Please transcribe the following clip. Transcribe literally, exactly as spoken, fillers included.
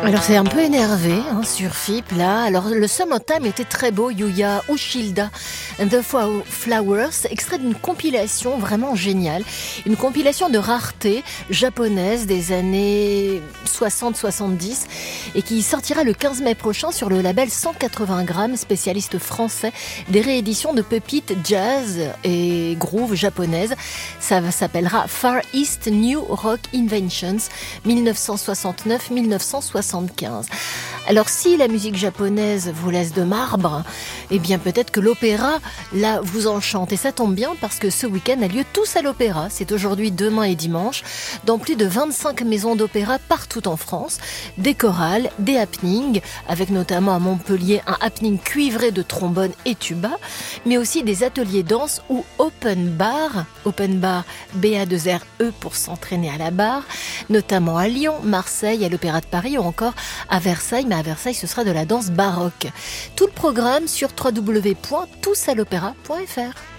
Alors c'est un peu énervé hein, sur F I P là. Alors le Summertime était très beau, Yuya Ushilda and the Flowers, extrait d'une compilation vraiment géniale, une compilation de raretés japonaises des années soixante soixante-dix et qui sortira le quinze mai prochain sur le label cent quatre-vingts grammes, spécialiste français des rééditions de pépites jazz et groove japonaises. Ça s'appellera Far East New Rock Inventions dix-neuf cent soixante-neuf à dix-neuf cent soixante-quinze. Alors si la musique japonaise vous laisse de marbre, eh bien peut-être que l'opéra là vous enchante. Et ça tombe bien parce que ce week-end a lieu Tous à l'opéra. C'est aujourd'hui, demain et dimanche dans plus de vingt-cinq maisons d'opéra partout en France. Des chorales, des happenings, avec notamment à Montpellier un happening cuivré de trombone et tuba, mais aussi des ateliers danse ou open bar, open bar B A deux R E pour s'entraîner à la barre, notamment à Lyon, Marseille, à l'Opéra de Paris ou encore à Versailles, mais à Versailles ce sera de la danse baroque. Tout le programme sur w w w point tous à l'opéra point f r.